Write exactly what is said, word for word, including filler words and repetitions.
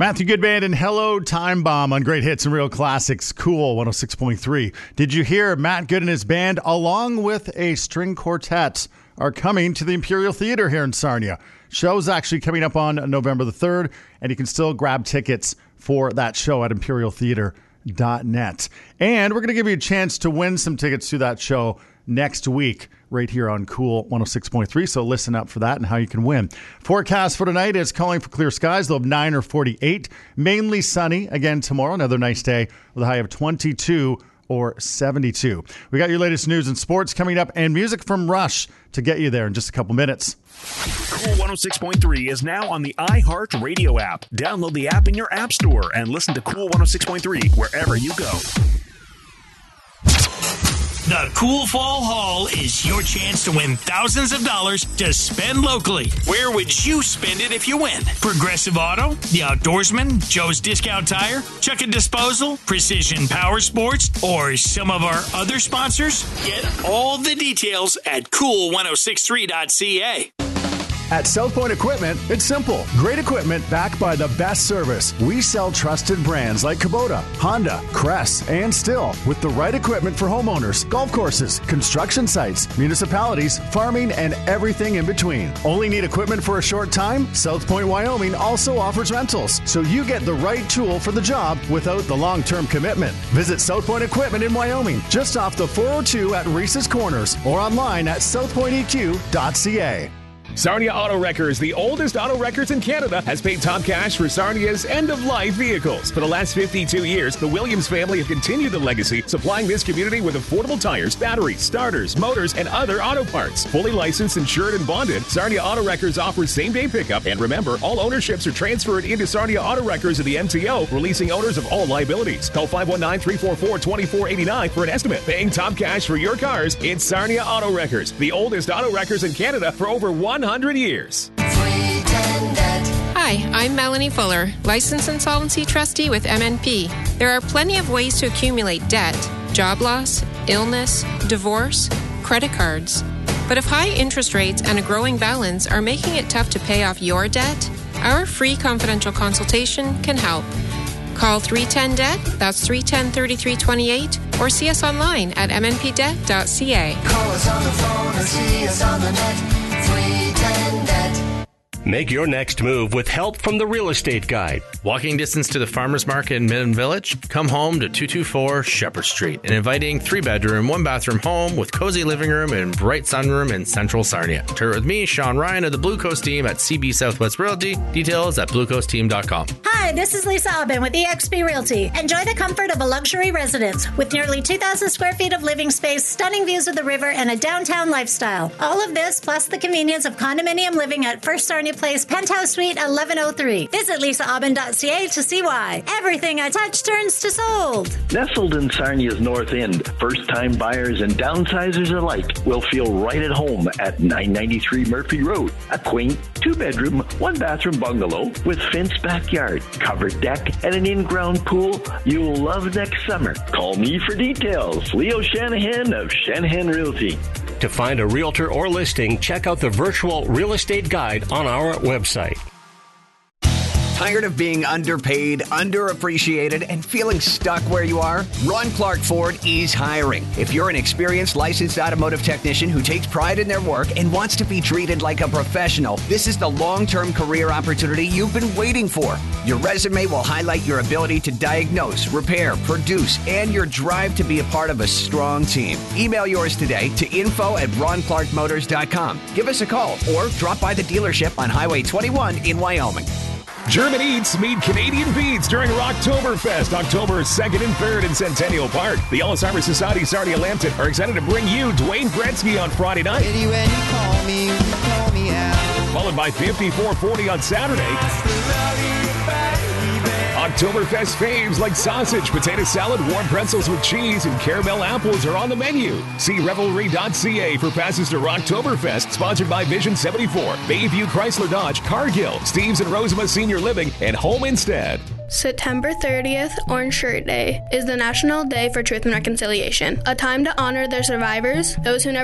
Matthew Goodband and Hello Time Bomb on Great Hits and Real Classics. Cool one oh six point three. Did you hear Matt Good and his band, along with a string quartet, are coming to the Imperial Theater here in Sarnia? Show's actually coming up on November the third, and you can still grab tickets for that show at imperial theater dot net. And we're going to give you a chance to win some tickets to that show next week right here on Cool one oh six point three. So listen up for that and how you can win. Forecast for tonight is calling for clear skies. They'll have nine or forty-eight. Mainly sunny again tomorrow. Another nice day with a high of twenty-two or seventy-two. We got your latest news and sports coming up and music from Rush to get you there in just a couple minutes. Cool one oh six point three is now on the iHeartRadio app. Download the app in your app store and listen to Cool one oh six point three wherever you go. The Cool Fall Haul is your chance to win thousands of dollars to spend locally. Where would you spend it if you win? Progressive Auto, The Outdoorsman, Joe's Discount Tire, Chuck and Disposal, Precision Power Sports, or some of our other sponsors? Get all the details at cool ten sixty-three dot c a. At South Point Equipment, it's simple. Great equipment backed by the best service. We sell trusted brands like Kubota, Honda, Crest, and Stihl with the right equipment for homeowners, golf courses, construction sites, municipalities, farming, and everything in between. Only need equipment for a short time? South Point, Wyoming also offers rentals, so you get the right tool for the job without the long-term commitment. Visit South Point Equipment in Wyoming, just off the four oh two at Reese's Corners, or online at south point e q dot c a. Sarnia Auto Wreckers, the oldest auto wreckers in Canada, has paid top cash for Sarnia's end-of-life vehicles. For the last fifty-two years, the Williams family have continued the legacy, supplying this community with affordable tires, batteries, starters, motors, and other auto parts. Fully licensed, insured, and bonded, Sarnia Auto Wreckers offers same-day pickup. And remember, all ownerships are transferred into Sarnia Auto Wreckers of the M T O, releasing owners of all liabilities. Call five one nine, three four four, two four eight nine for an estimate. Paying top cash for your cars, it's Sarnia Auto Wreckers, the oldest auto wreckers in Canada for over one hundred years. Hi, I'm Melanie Fuller, Licensed Insolvency Trustee with M N P. There are plenty of ways to accumulate debt: job loss, illness, divorce, credit cards. But if high interest rates and a growing balance are making it tough to pay off your debt, our free confidential consultation can help. Call three one zero debt, that's three one zero, three three two eight, or see us online at m n p debt dot c a. Call us on the phone or see us on the net, three one zero debt. Make your next move with help from the Real Estate Guide. Walking distance to the Farmers Market in Midland Village? Come home to two two four Shepherd Street, an inviting three-bedroom, one-bathroom home with cozy living room and bright sunroom in central Sarnia. Tour with me, Sean Ryan of the Blue Coast team at C B Southwest Realty. Details at blue coast team dot com. Hi, this is Lisa Aubin with E X P Realty. Enjoy the comfort of a luxury residence with nearly two thousand square feet of living space, stunning views of the river, and a downtown lifestyle. All of this plus the convenience of condominium living at First Sarnia Place, Penthouse Suite eleven oh three. Visit lisa aubin dot c a to see why. Everything I touch turns to sold. Nestled in Sarnia's north end, first-time buyers and downsizers alike will feel right at home at nine ninety-three Murphy Road. A quaint two-bedroom, one-bathroom bungalow with fenced backyard, covered deck, and an in-ground pool you'll love next summer. Call me for details. Leo Shanahan of Shanahan Realty. To find a realtor or listing, check out the virtual real estate guide on our website. Tired of being underpaid, underappreciated, and feeling stuck where you are? Ron Clark Ford is hiring. If you're an experienced licensed automotive technician who takes pride in their work and wants to be treated like a professional, this is the long-term career opportunity you've been waiting for. Your resume will highlight your ability to diagnose, repair, produce, and your drive to be a part of a strong team. Email yours today to info at ron clark motors dot com. Give us a call or drop by the dealership on Highway twenty-one in Wyoming. German Eats meet Canadian Beats during Rocktoberfest, October second and third in Centennial Park. The Alzheimer's Society Sarnia Lambton are excited to bring you Dwayne Gretzky on Friday night. When you call me, you call me out. Followed by fifty-four forty on Saturday. Oktoberfest faves like sausage, potato salad, warm pretzels with cheese, and caramel apples are on the menu. See revelry dot c a for passes to Rocktoberfest, sponsored by Vision seventy-four, Bayview Chrysler Dodge, Cargill, Steves and Rosema Senior Living, and Home Instead. September thirtieth, Orange Shirt Day, is the National Day for Truth and Reconciliation, a time to honor the survivors, those who never